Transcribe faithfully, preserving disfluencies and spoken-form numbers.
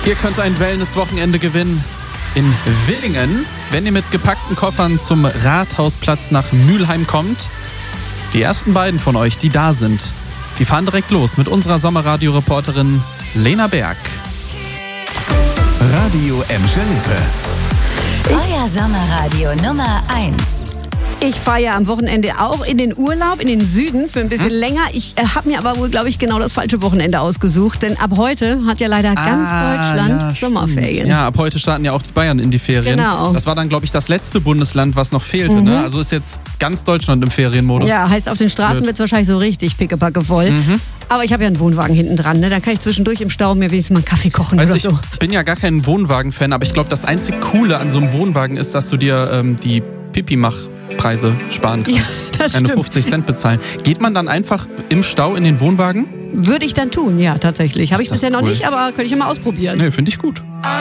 Ihr könnt ein Wellness-Wochenende gewinnen in Willingen, wenn ihr mit gepackten Koffern zum Rathausplatz nach Mülheim kommt. Die ersten beiden von euch, die da sind, die fahren direkt los mit unserer Sommerradio-Reporterin Lena Berg. Radio Emscher Lippe. Euer Sommerradio Nummer eins. Ich fahre ja am Wochenende auch in den Urlaub, in den Süden für ein bisschen hm? länger. Ich äh, habe mir aber wohl, glaube ich, genau das falsche Wochenende ausgesucht. Denn ab heute hat ja leider ganz ah, Deutschland ja, Sommerferien. Ja, ab heute starten ja auch die Bayern in die Ferien. Genau. Das war dann, glaube ich, das letzte Bundesland, was noch fehlte. Mhm. Ne? Also ist jetzt ganz Deutschland im Ferienmodus. Ja, heißt, auf den Straßen wird es wahrscheinlich so richtig pickepacke voll. Mhm. Aber ich habe ja einen Wohnwagen hinten dran. Ne? Dann kann ich zwischendurch im Stau mir wenigstens mal einen Kaffee kochen also oder ich so. Ich bin ja gar kein Wohnwagen-Fan, aber ich glaube, das einzig Coole an so einem Wohnwagen ist, dass du dir ähm, die Pipi-Mach-Preise sparen kannst. Ja, das Keine stimmt. fünfzig Cent bezahlen. Geht man dann einfach im Stau in den Wohnwagen? Würde ich dann tun, ja, tatsächlich. Habe ich das bisher cool. noch nicht, aber könnte ich ja mal ausprobieren. Nee, finde ich gut.